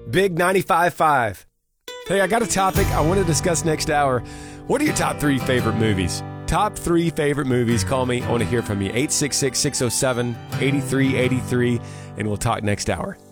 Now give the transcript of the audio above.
Big 95.5. Hey, I got a topic I want to discuss next hour. What are your top 3 favorite movies? Top 3 favorite movies. Call me. I want to hear from you. 866-607-8383, and we'll talk next hour.